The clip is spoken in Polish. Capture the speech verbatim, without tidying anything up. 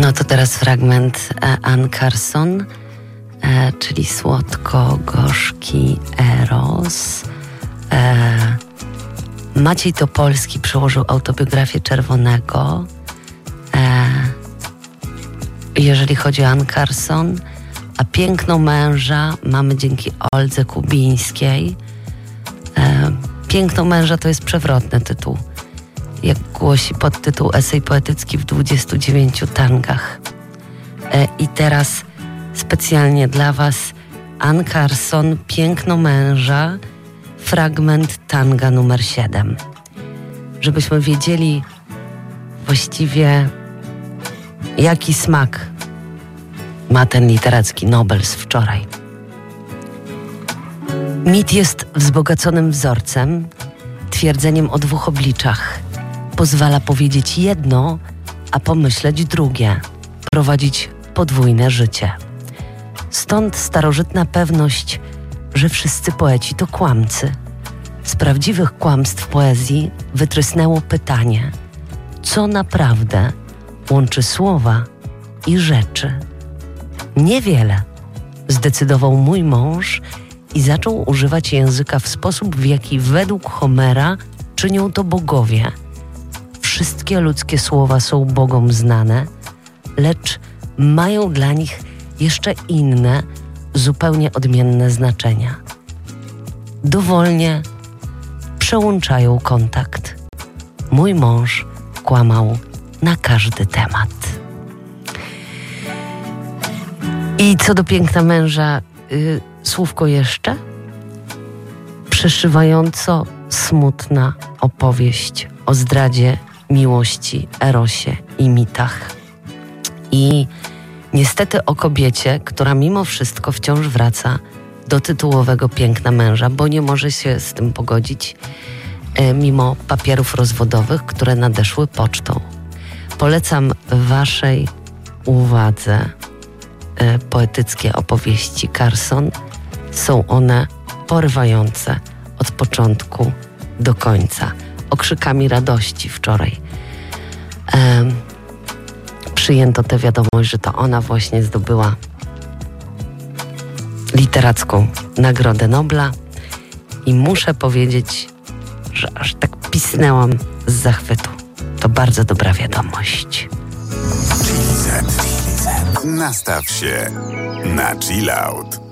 No to teraz fragment e, Anne Carson, e, czyli słodko-gorzki eros. E, Maciej Topolski przełożył autobiografię Czerwonego. E, jeżeli chodzi o Anne Carson, a Piękno męża mamy dzięki Oldze Kubińskiej. E, Piękno męża to jest przewrotny tytuł. Jak głosi podtytuł esej poetycki w dwudziestu dziewięciu tangach. E, I teraz specjalnie dla Was Anne Carson, Piękno męża, fragment tanga numer siedem. Żebyśmy wiedzieli właściwie, jaki smak ma ten literacki Nobel z wczoraj. Mit jest wzbogaconym wzorcem, twierdzeniem o dwóch obliczach. Pozwala powiedzieć jedno, a pomyśleć drugie, prowadzić podwójne życie. Stąd starożytna pewność, że wszyscy poeci to kłamcy. Z prawdziwych kłamstw poezji wytrysnęło pytanie, co naprawdę łączy słowa i rzeczy. Niewiele, zdecydował mój mąż i zaczął używać języka w sposób, w jaki według Homera czynią to bogowie. Wszystkie ludzkie słowa są bogom znane, lecz mają dla nich jeszcze inne, zupełnie odmienne znaczenia. Dowolnie przełączają kontakt. Mój mąż kłamał na każdy temat. I co do Piękna męża, yy, słówko jeszcze. Przeszywająco smutna opowieść o zdradzie, miłości, erosie i mitach. I niestety o kobiecie, która mimo wszystko wciąż wraca do tytułowego Piękna męża, bo nie może się z tym pogodzić, yy, mimo papierów rozwodowych, które nadeszły pocztą. Polecam Waszej uwadze yy, poetyckie opowieści Carson. Są one porywające od początku do końca. Okrzykami radości wczoraj e, przyjęto tę wiadomość, że to ona właśnie zdobyła literacką Nagrodę Nobla i muszę powiedzieć, że aż tak pisnęłam z zachwytu. To bardzo dobra wiadomość. Nastaw się na chill out.